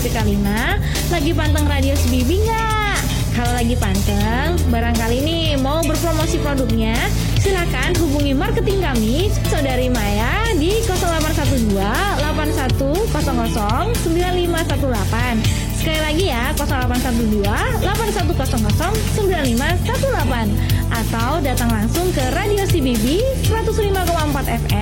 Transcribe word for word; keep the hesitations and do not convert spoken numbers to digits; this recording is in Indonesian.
titik lima. Lagi panteng radio si Bibi nggak? Kalau lagi panteng, barangkali nih mau berpromosi produknya, silakan hubungi marketing kami, Saudari Maya di nol delapan satu dua delapan satu nol nol sembilan lima satu delapan. Sekali lagi ya, nol delapan satu dua delapan satu nol nol sembilan lima satu delapan. Atau datang langsung ke Radio C B B seratus lima koma empat F M